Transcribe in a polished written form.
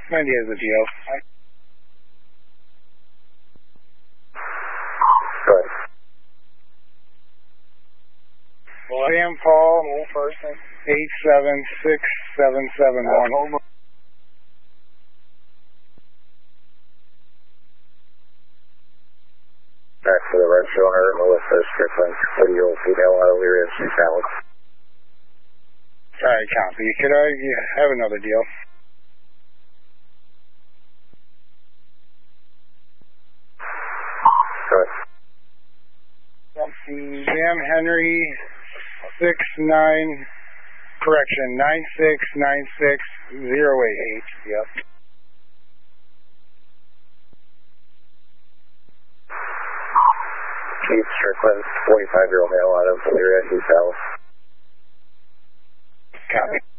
90 is the deal. Good. William Paul, old person, 876771. Back to the red owner, Melissa Strickland, 30-year-old female out of Leary and St. Alex. Alright, copy. Could I have another deal? Good. Sam Henry, 9696088. Yep. Keith Strickland, 45-year-old male out of Leary and South. Copy.